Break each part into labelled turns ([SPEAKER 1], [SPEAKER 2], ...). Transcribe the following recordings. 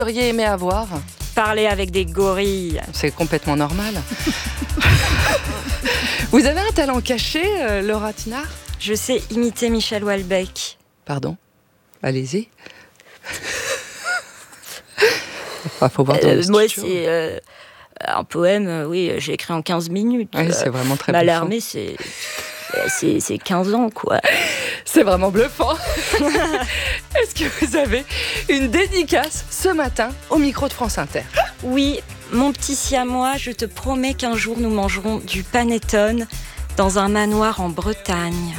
[SPEAKER 1] Vous auriez aimé avoir ?
[SPEAKER 2] Parler avec des gorilles.
[SPEAKER 1] C'est complètement normal. Vous avez un talent caché, Laura Tinard ?
[SPEAKER 2] Je sais imiter Michel Houellebecq.
[SPEAKER 1] Pardon ? Allez-y. Faut voir dans le
[SPEAKER 2] moi,
[SPEAKER 1] studio.
[SPEAKER 2] c'est un poème, oui, j'ai écrit en 15 minutes.
[SPEAKER 1] Oui, c'est vraiment très
[SPEAKER 2] bluffant.
[SPEAKER 1] bluffant.
[SPEAKER 2] L'armée, c'est 15 ans, quoi.
[SPEAKER 1] C'est vraiment bluffant. Est-ce que vous avez une dédicace ce matin au micro de France Inter ?
[SPEAKER 2] Oui, mon petit siamois, je te promets qu'un jour nous mangerons du panettone dans un manoir en Bretagne.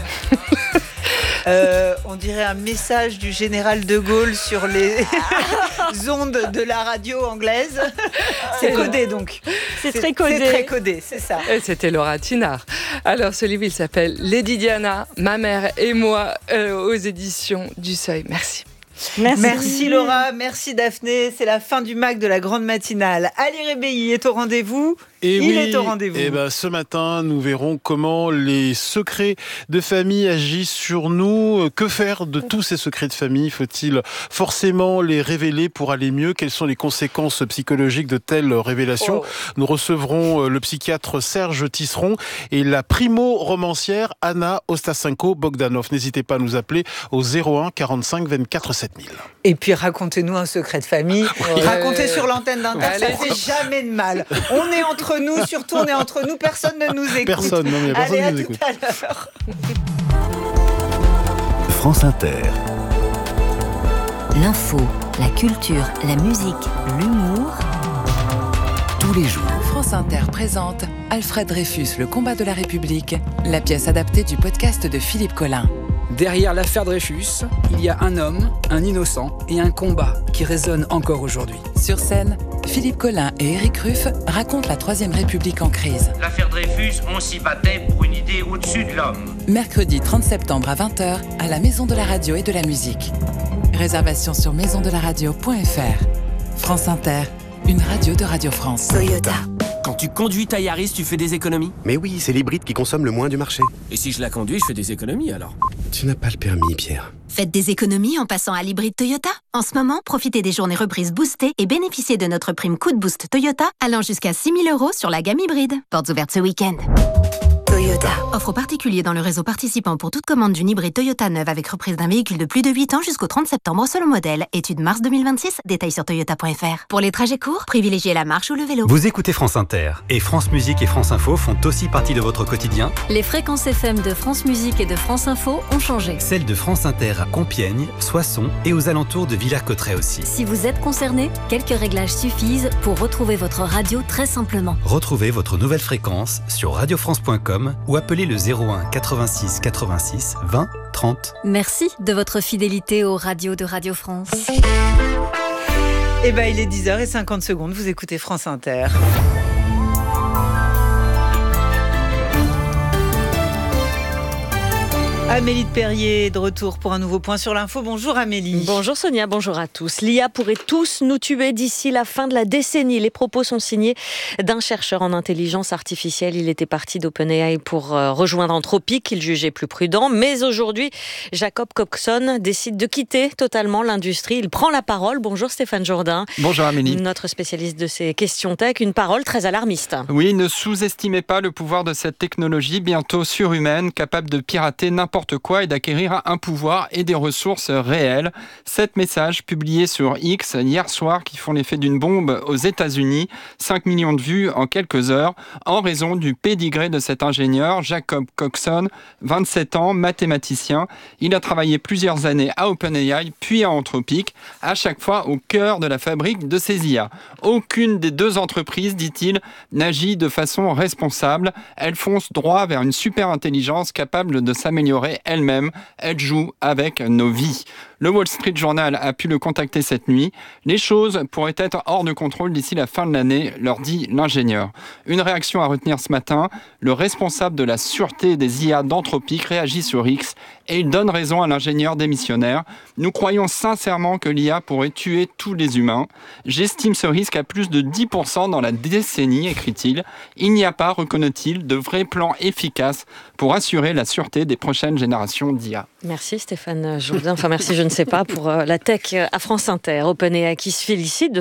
[SPEAKER 3] On dirait un message du général de Gaulle sur les ondes de la radio anglaise. C'est codé donc.
[SPEAKER 2] C'est très codé.
[SPEAKER 3] C'est très codé, c'est ça.
[SPEAKER 1] Et c'était Laura Tinard. Alors ce livre, il s'appelle Lady Diana, ma mère et moi, aux éditions du Seuil. Merci.
[SPEAKER 3] Merci Laura, merci Daphné. C'est la fin du MAC de la grande matinale. Ali Rebéi est au rendez-vous. Il est au rendez-vous.
[SPEAKER 4] Et ce matin, nous verrons comment les secrets de famille agissent sur nous. Que faire de tous ces secrets de famille ? Faut-il forcément les révéler pour aller mieux ? Quelles sont les conséquences psychologiques de telles révélations ? Nous recevrons le psychiatre Serge Tisseron et la primo-romancière Anna Ostasenko-Bogdanov. N'hésitez pas à nous appeler au 01 45 24 7000.
[SPEAKER 3] Et puis racontez-nous un secret de famille. Racontez sur l'antenne d'Inter, ça fait jamais de mal. On est entre nous, surtout on est entre nous, personne ne nous écoute.
[SPEAKER 4] Personne, non, mais personne
[SPEAKER 3] Allez,
[SPEAKER 4] ne nous
[SPEAKER 3] à
[SPEAKER 4] écoute.
[SPEAKER 3] tout à l'heure.
[SPEAKER 5] France Inter.
[SPEAKER 6] L'info, la culture, la musique, l'humour.
[SPEAKER 5] Tous les jours.
[SPEAKER 7] France Inter présente Alfred Dreyfus, le combat de la République, la pièce adaptée du podcast de Philippe Collin.
[SPEAKER 8] Derrière l'affaire Dreyfus, il y a un homme, un innocent et un combat qui résonne encore aujourd'hui.
[SPEAKER 7] Sur scène, Philippe Collin et Éric Ruff racontent la Troisième République en crise.
[SPEAKER 9] L'affaire Dreyfus, on s'y battait pour une idée au-dessus de l'homme.
[SPEAKER 7] Mercredi 30 septembre à 20h à la Maison de la Radio et de la Musique. Réservation sur maisondelaradio.fr. France Inter, une radio de Radio France.
[SPEAKER 6] Toyota.
[SPEAKER 10] Quand tu conduis ta Yaris, tu fais des économies ?
[SPEAKER 11] Mais oui, c'est l'hybride qui consomme le moins du marché.
[SPEAKER 10] Et si je la conduis, je fais des économies alors ?
[SPEAKER 11] Tu n'as pas le permis, Pierre.
[SPEAKER 6] Faites des économies en passant à l'hybride Toyota. En ce moment, profitez des journées reprises boostées et bénéficiez de notre prime Coup de Boost Toyota allant jusqu'à 6 000 € sur la gamme hybride. Portes ouvertes ce week-end. Toyota. Offre aux particuliers dans le réseau participant pour toute commande d'une hybride Toyota neuve avec reprise d'un véhicule de plus de 8 ans jusqu'au 30 septembre selon modèle. Étude mars 2026. Détails sur toyota.fr. Pour les trajets courts, privilégiez la marche ou le vélo.
[SPEAKER 5] Vous écoutez France Inter et France Musique et France Info font aussi partie de votre quotidien.
[SPEAKER 12] Les fréquences FM de France Musique et de France Info ont changé.
[SPEAKER 5] Celles de France Inter à Compiègne, Soissons et aux alentours de Villers-Cotterêts aussi.
[SPEAKER 12] Si vous êtes concerné, quelques réglages suffisent pour retrouver votre radio très simplement.
[SPEAKER 5] Retrouvez votre nouvelle fréquence sur radiofrance.com ou appelez le 01 86 86 20 30.
[SPEAKER 12] Merci de votre fidélité aux radios de Radio France.
[SPEAKER 3] Il est 10h50, vous écoutez France Inter. Amélie de Perrier est de retour pour un nouveau point sur l'info. Bonjour Amélie.
[SPEAKER 13] Bonjour Sonia, bonjour à tous. L'IA pourrait tous nous tuer d'ici la fin de la décennie. Les propos sont signés d'un chercheur en intelligence artificielle. Il était parti d'OpenAI pour rejoindre Anthropic, qu'il jugeait plus prudent. Mais aujourd'hui, Jacob Coxon décide de quitter totalement l'industrie. Il prend la parole. Bonjour Stéphane Jourdain.
[SPEAKER 14] Bonjour Amélie.
[SPEAKER 13] Notre spécialiste de ces questions tech. Une parole très alarmiste.
[SPEAKER 14] Oui, ne sous-estimez pas le pouvoir de cette technologie bientôt surhumaine, capable de pirater n'importe quoi et d'acquérir un pouvoir et des ressources réelles. 7 messages publiés sur X hier soir qui font l'effet d'une bombe aux États-Unis. 5 millions de vues en quelques heures en raison du pédigré de cet ingénieur, Jacob Coxon, 27 ans, mathématicien. Il a travaillé plusieurs années à OpenAI puis à Anthropic, à chaque fois au cœur de la fabrique de ces IA. Aucune des deux entreprises, dit-il, n'agit de façon responsable. Elles foncent droit vers une super intelligence capable de s'améliorer elle-même. Elle joue avec nos vies. Le Wall Street Journal a pu le contacter cette nuit. Les choses pourraient être hors de contrôle d'ici la fin de l'année, leur dit l'ingénieur. Une réaction à retenir ce matin. Le responsable de la sûreté des IA d'Anthropic réagit sur X et il donne raison à l'ingénieur démissionnaire. Nous croyons sincèrement que l'IA pourrait tuer tous les humains. J'estime ce risque à plus de 10% dans la décennie, écrit-il. Il n'y a pas, reconnaît-il, de vrai plan efficace pour assurer la sûreté des prochaines génération d'IA.
[SPEAKER 13] Merci Stéphane Jourdain, enfin merci je ne sais pas pour la tech à France Inter. OpenAI qui se félicite de